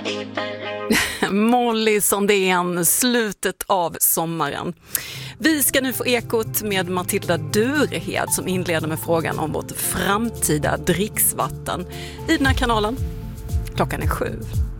Molly Sondén, slutet av sommaren. Vi ska nu få ekot med Matilda Durehed som inleder med frågan om vårt framtida dricksvatten i den här kanalen. Klockan är 7.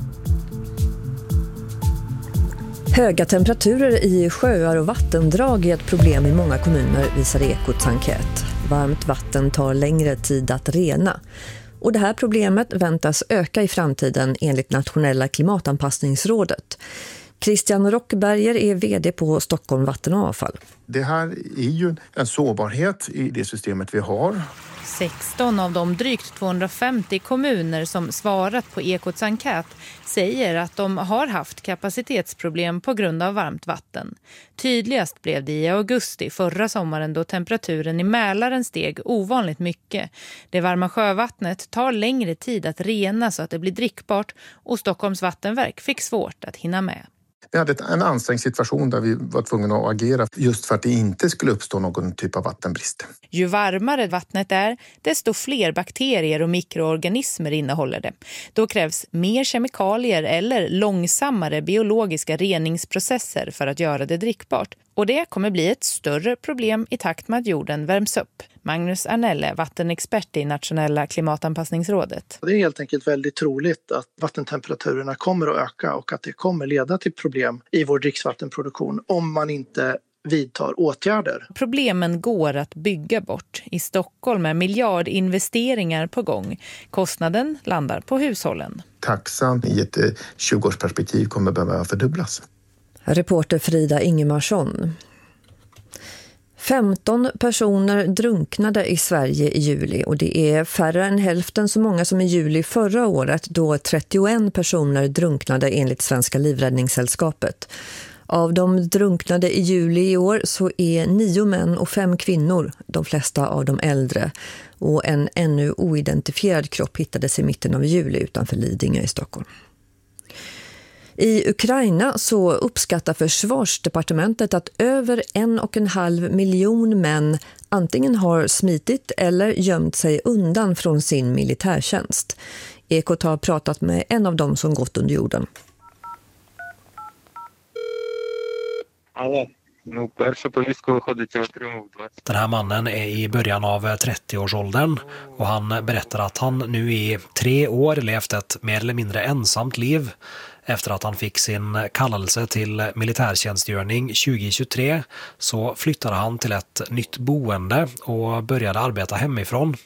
Höga temperaturer i sjöar och vattendrag är ett problem i många kommuner, visar Ekots enkät. Varmt vatten tar längre tid att rena. Och det här problemet väntas öka i framtiden enligt Nationella klimatanpassningsrådet. Christian Rockberger är vd på Stockholm Vatten och Avfall. Det här är ju en sårbarhet i det systemet vi har. 16 av de drygt 250 kommuner som svarat på Ekots enkät säger att de har haft kapacitetsproblem på grund av varmt vatten. Tydligast blev det i augusti förra sommaren då temperaturen i Mälaren steg ovanligt mycket. Det varma sjövattnet tar längre tid att rena så att det blir drickbart och Stockholms vattenverk fick svårt att hinna med. Vi hade en ansträngd situation där vi var tvungna att agera just för att det inte skulle uppstå någon typ av vattenbrist. Ju varmare vattnet är, desto fler bakterier och mikroorganismer innehåller det. Då krävs mer kemikalier eller långsammare biologiska reningsprocesser för att göra det drickbart. Och det kommer bli ett större problem i takt med att jorden värms upp. Magnus Arnelle, vattenexpert i Nationella klimatanpassningsrådet. Det är helt enkelt väldigt troligt att vattentemperaturerna kommer att öka och att det kommer leda till problem i vår dricksvattenproduktion om man inte vidtar åtgärder. Problemen går att bygga bort. I Stockholm är miljardinvesteringar på gång. Kostnaden landar på hushållen. Taxan i ett 20-årsperspektiv kommer behöva fördubblas. Reporter Frida Ingemarsson. 15 personer drunknade i Sverige i juli och det är färre än hälften så många som i juli förra året då 31 personer drunknade enligt Svenska livräddningssällskapet. Av de drunknade i juli i år så är 9 män och 5 kvinnor, de flesta av de äldre. Och en ännu oidentifierad kropp hittades i mitten av juli utanför Lidingö i Stockholm. I Ukraina så uppskattar försvarsdepartementet att över 1,5 miljon män antingen har smitit eller gömt sig undan från sin militärtjänst. Ekot har pratat med en av dem som gått under jorden. Den här mannen är i början av 30-årsåldern och han berättar att han nu i 3 år levt ett mer eller mindre ensamt liv. Efter att han fick sin kallelse till militärtjänstgöring 2023 så flyttade han till ett nytt boende och började arbeta hemifrån.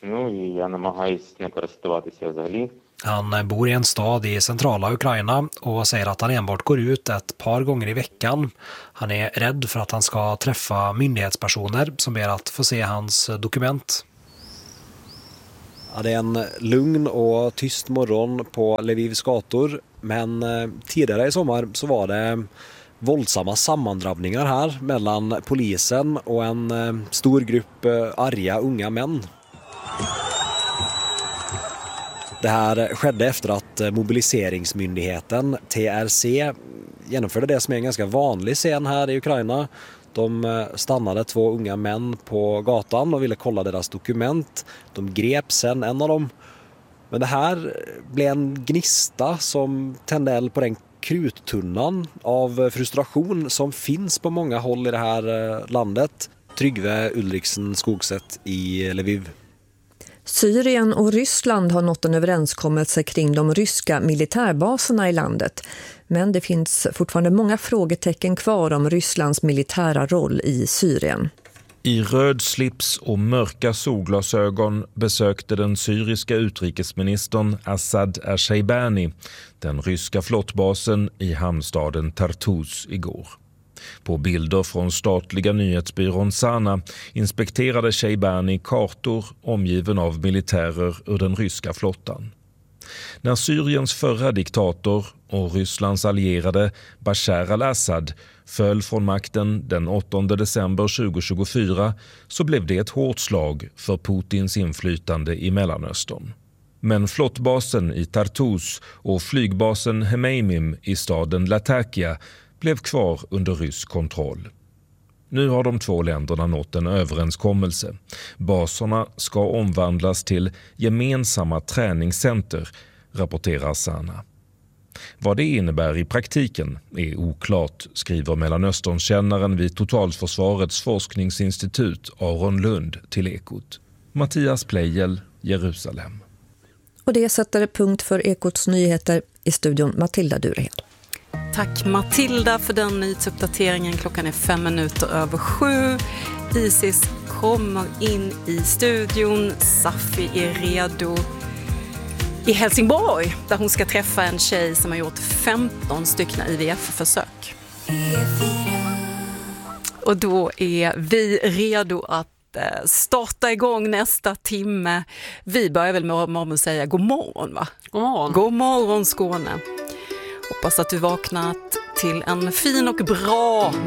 Han bor i en stad i centrala Ukraina och säger att han enbart går ut ett par gånger i veckan. Han är rädd för att han ska träffa myndighetspersoner som ber att få se hans dokument. Ja, det är en lugn och tyst morgon på Lvivs gator, men tidigare i sommar så var det våldsamma sammandrabbningar här mellan polisen och en stor grupp arga unga män. Det här skedde efter att mobiliseringsmyndigheten TRC genomförde det som är en ganska vanlig scen här i Ukraina. De stannade 2 unga män på gatan och ville kolla deras dokument. De grep sen en av dem. Men det här blev en gnista som tände eld på den kruttunnan av frustration som finns på många håll i det här landet. Tryggve Ulriksen Skogset i Lviv. Syrien och Ryssland har nått en överenskommelse kring de ryska militärbaserna i landet. Men det finns fortfarande många frågetecken kvar om Rysslands militära roll i Syrien. I röd slips och mörka solglasögon besökte den syriska utrikesministern Assad Ersheibani den ryska flottbasen i hamnstaden Tartus igår. På bilder från statliga nyhetsbyrån Sana inspekterade Sheibani kartor omgiven av militärer ur den ryska flottan. När Syriens förra diktator och Rysslands allierade Bashar al-Assad föll från makten den 8 december 2024 så blev det ett hårt slag för Putins inflytande i Mellanöstern. Men flottbasen i Tartus och flygbasen Hmeimim i staden Latakia blev kvar under rysk kontroll. Nu har de 2 länderna nått en överenskommelse. Baserna ska omvandlas till gemensamma träningscenter, rapporterar Sana. Vad det innebär i praktiken är oklart, skriver Mellanösternkännaren vid Totalförsvarets forskningsinstitut Aron Lund till Ekot. Mattias Pleijel, Jerusalem. Och det sätter punkt för Ekots nyheter. I studion Matilda Durehed. Tack Matilda för den nyhetsuppdateringen. Klockan är 7:05. Isis kommer in i studion. Safi är redo i Helsingborg där hon ska träffa en tjej som har gjort 15 stycken IVF-försök. Och då är vi redo att starta igång nästa timme. Vi börjar väl med att säga god morgon, va? God morgon. God morgon Skåne. Hoppas att du vaknat till en fin och bra